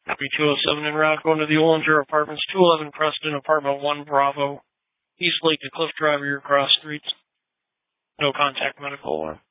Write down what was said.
Copy 207 en route, going to the Ollinger Apartments, 211 Preston, Apartment 1 Bravo, East Lake to Cliff Drive, your cross streets. No contact medical.